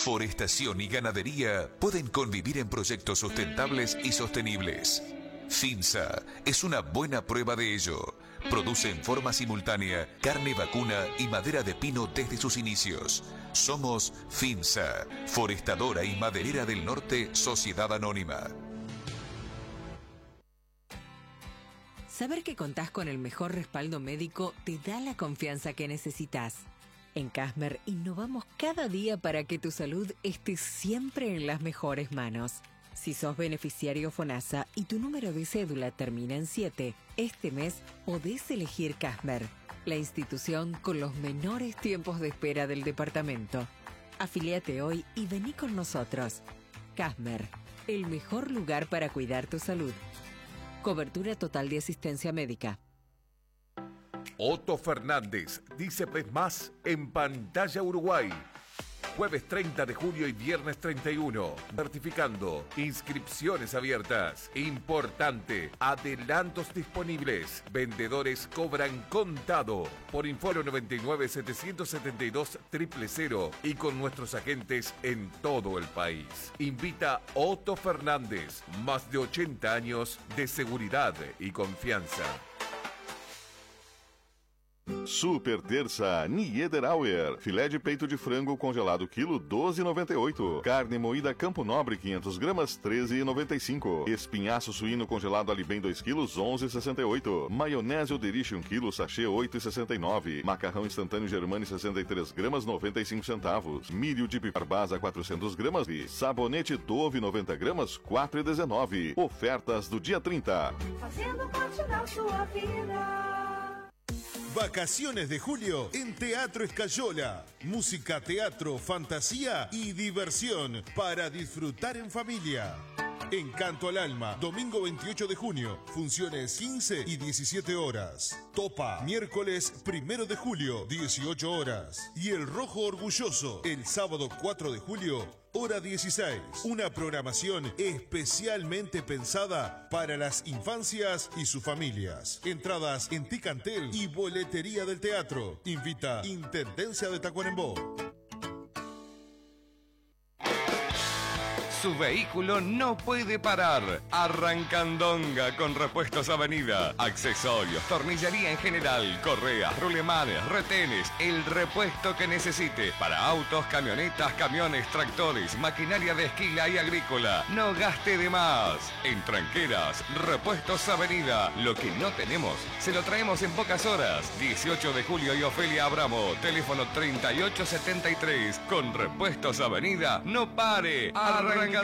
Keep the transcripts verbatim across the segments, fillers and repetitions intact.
forestación y ganadería pueden convivir en proyectos sustentables y sostenibles. FINSA es una buena prueba de ello. Produce en forma simultánea carne vacuna y madera de pino desde sus inicios. Somos FINSA, Forestadora y Maderera del Norte, Sociedad Anónima. Saber que contás con el mejor respaldo médico te da la confianza que necesitas. En Casmer innovamos cada día para que tu salud esté siempre en las mejores manos. Si sos beneficiario FONASA y tu número de cédula termina en siete, este mes podés elegir Casmer, la institución con los menores tiempos de espera del departamento. Afiliate hoy y vení con nosotros. Casmer, el mejor lugar para cuidar tu salud. Cobertura total de asistencia médica. Otto Fernández dice P E S más en Pantalla Uruguay. Jueves treinta de julio y viernes treinta y uno. Certificando. Inscripciones abiertas. Importante. Adelantos disponibles. Vendedores cobran contado. Por Inforo noventa y nueve, setecientos setenta y dos, cero cero cero y con nuestros agentes en todo el país. Invita Otto Fernández. Más de ochenta años de seguridad y confianza. Super terça Niederauer. Filé de peito de frango congelado quilo doze e noventa e oito. Carne moída Campo Nobre quinhentas gramas treze e noventa e cinco. Espinhaço suíno congelado Alibem dois quilos onze e sessenta e oito. Maionese Oderich um quilo sachê oito e sessenta e nove. Macarrão instantâneo Germani sessenta e três gramas noventa e cinco centavos. Milho de Piparbasa quatrocentas gramas e sabonete Dove noventa gramas quatro e dezenove. Ofertas do dia trinta. Fazendo parte da sua vida. Vacaciones de julio en Teatro Escayola. Música, teatro, fantasía y diversión para disfrutar en familia. Encanto al Alma, domingo veintiocho de junio, funciones quince y diecisiete horas. Topa, miércoles primero de julio, dieciocho horas. Y El Rojo Orgulloso, el sábado cuatro de julio, hora dieciséis. Una programación especialmente pensada para las infancias y sus familias. Entradas en Ticantel y boletería del teatro. Invita Intendencia de Tacuarembó. Su vehículo no puede parar. Arrancandonga con Repuestos Avenida. Accesorios, tornillería en general, correas, rulemanes, retenes, el repuesto que necesite. Para autos, camionetas, camiones, tractores, maquinaria de esquila y agrícola. No gaste de más. En Tranqueras, Repuestos Avenida. Lo que no tenemos, se lo traemos en pocas horas. dieciocho de julio y Ofelia Abramo. Teléfono treinta y ocho setenta y tres. Con Repuestos Avenida, no pare. Arrancandonga.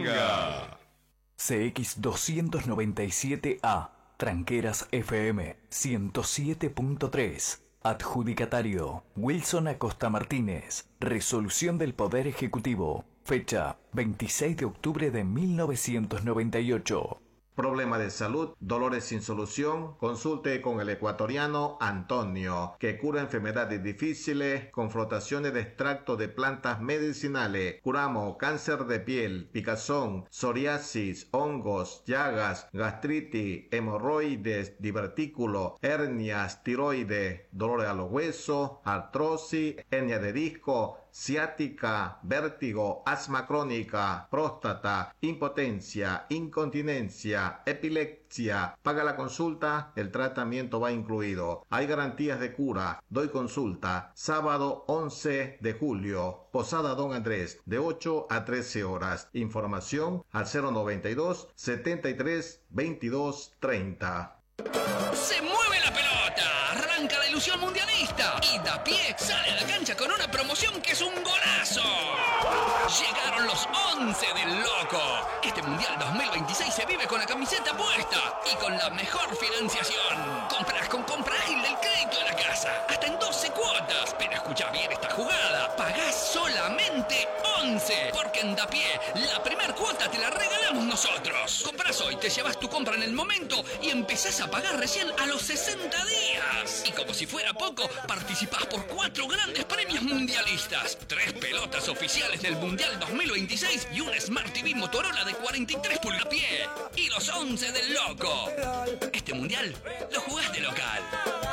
C X doscientos noventa y siete A, Tranqueras F M ciento siete punto tres. Adjudicatario, Wilson Acosta Martínez. Resolución del Poder Ejecutivo. Fecha, veintiséis de octubre de mil novecientos noventa y ocho. Problema de salud, dolores sin solución, consulte con el ecuatoriano Antonio, que cura enfermedades difíciles con frotaciones de extracto de plantas medicinales. Curamos cáncer de piel, picazón, psoriasis, hongos, llagas, gastritis, hemorroides, divertículo, hernias, tiroides, dolores a los huesos, artrosis, hernia de disco, ciática, vértigo, asma crónica, próstata, impotencia, incontinencia, epilepsia. Paga la consulta, el tratamiento va incluido. Hay garantías de cura. Doy consulta. Sábado once de julio. Posada Don Andrés, de ocho a trece horas. Información al cero noventa y dos, setenta y tres, veintidós, treinta. ¡Se mueve la pelota! Arranca la ilusión mundialista. Y Dapié sale a la cancha con una promoción que es un golazo. Llegaron los once del Loco. Este Mundial dos mil veintiséis se vive con la camiseta puesta y con la mejor financiación. Compras con compra ágil del crédito de la casa. Hasta en doce cuotas. Pero escucha bien esta jugada. Pagás solamente once. Porque en Dapié la primer cuota te la regalamos nosotros. Compras hoy, te llevas tu compra en el momento y empezás a pagar recién a los sesenta días. Y como si fuera poco, participás por cuatro grandes premios mundialistas. Tres pelotas oficiales del Mundial dos mil veintiséis y un Smart T V Motorola de cuarenta y tres pulgadas. Y los once del Loco. Este Mundial lo jugás de local.